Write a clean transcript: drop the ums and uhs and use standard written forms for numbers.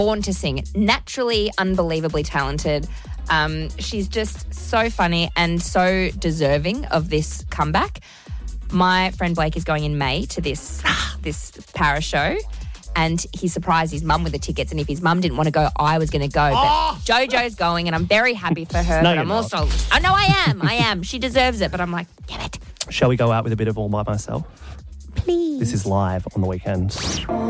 born to sing. Naturally, unbelievably talented. She's just so funny and so deserving of this comeback. My friend Blake is going in May to this para show, and he surprised his mum with the tickets. And if his mum didn't want to go, I was going to go. But JoJo's going, and I'm very happy for her. No, but I'm you're also, oh no, I am. She deserves it. But I'm like, damn it. Shall we go out with a bit of All By Myself? Please. This is live on the weekend.